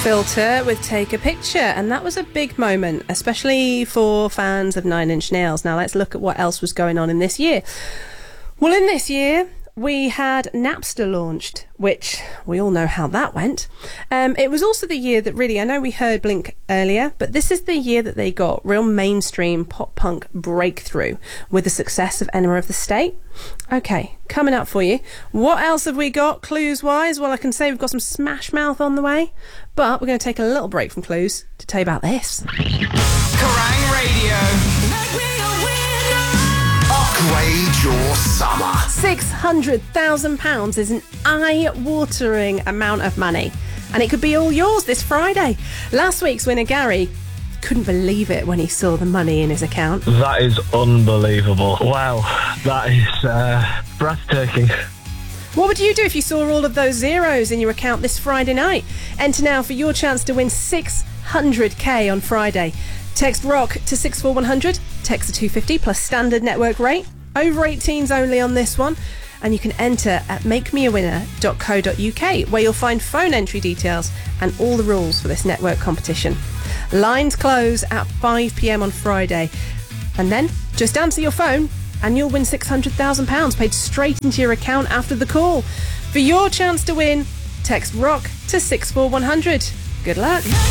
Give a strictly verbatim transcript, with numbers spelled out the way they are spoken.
Filter with Take a Picture, and that was a big moment, especially for fans of Nine Inch Nails. Now let's look at what else was going on in this year. Well, in this year we had Napster launched, which we all know how that went. Um, it was also the year that really, I know we heard Blink earlier, but this is the year that they got real mainstream pop punk breakthrough with the success of Enema of the State. Okay, coming up for you. What else have we got clues wise? Well, I can say we've got some Smash Mouth on the way, but we're going to take a little break from clues to tell you about this. Kerrang Radio. Upgrade your summer. six hundred thousand pounds is an eye-watering amount of money, and it could be all yours this Friday. Last week's winner, Gary, couldn't believe it when he saw the money in his account. That is unbelievable. Wow, that is uh, breathtaking. What would you do if you saw all of those zeros in your account this Friday night? Enter now for your chance to win six hundred k on Friday. Text ROCK to six four one hundred, text to two fifty plus standard network rate. Over eighteens only on this one. And you can enter at make me a winner dot co dot uk, where you'll find phone entry details and all the rules for this network competition. Lines close at five p m on Friday. And then just answer your phone and you'll win six hundred thousand pounds paid straight into your account after the call. For your chance to win, text ROCK to six four one hundred. Good luck.